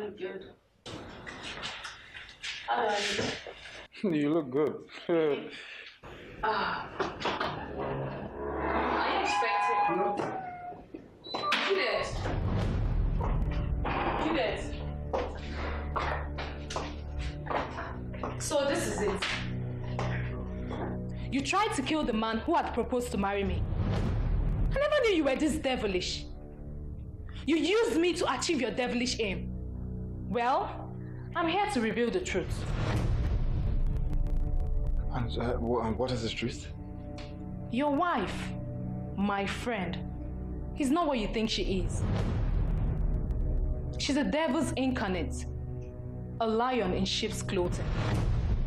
look good. How do I look? You look good. Are you expecting? Juliet. Juliet. So this is it. You tried to kill the man who had proposed to marry me. I never knew you were this devilish. You used me to achieve your devilish aim. Well, I'm here to reveal the truth. And what is the truth? Your wife, my friend, is not what you think she is. She's a devil's incarnate, a lion in sheep's clothing.